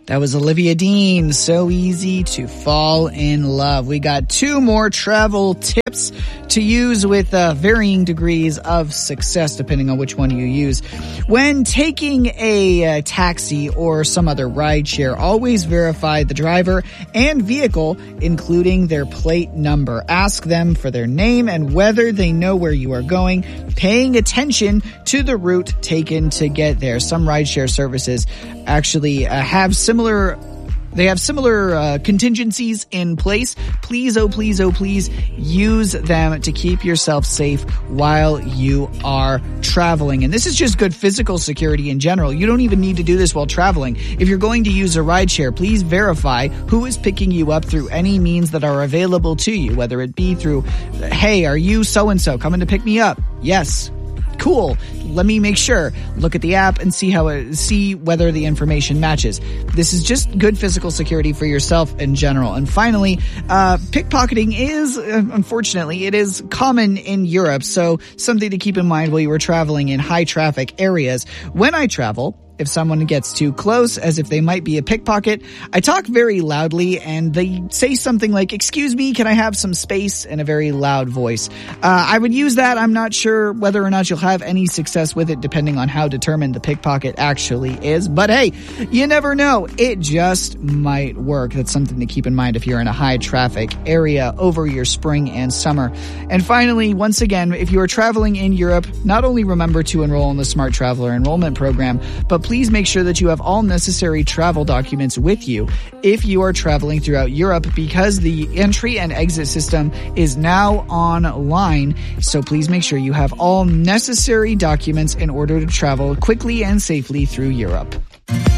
That was Olivia Dean. So easy to fall in love. We got 2 more travel tips to use with varying degrees of success, depending on which one you use. When taking a taxi or some other rideshare, always verify the driver and vehicle, including their plate number. Ask them for their name and whether they know where you are going, paying attention to the route taken to get there. Some rideshare services actually have similar contingencies in place. Please, oh please, oh please, use them to keep yourself safe while you are traveling. And this is just good physical security in general. You don't even need to do this while traveling. If you're going to use a rideshare, please verify who is picking you up through any means that are available to you, whether it be through, hey, are you so-and-so coming to pick me up? Yes. Cool. Let me make sure. Look at the app and see whether the information matches. This is just good physical security for yourself in general. And finally, pickpocketing is, unfortunately, it is common in Europe. So something to keep in mind while you are traveling in high traffic areas. When I travel, if someone gets too close, as if they might be a pickpocket, I talk very loudly and they say something like, "Excuse me, can I have some space?" in a very loud voice. I would use that. I'm not sure whether or not you'll have any success with it, depending on how determined the pickpocket actually is. But hey, you never know. It just might work. That's something to keep in mind if you're in a high traffic area over your spring and summer. And finally, once again, if you are traveling in Europe, not only remember to enroll in the Smart Traveler Enrollment Program, but please make sure that you have all necessary travel documents with you if you are traveling throughout Europe, because the entry and exit system is now online. So please make sure you have all necessary documents in order to travel quickly and safely through Europe.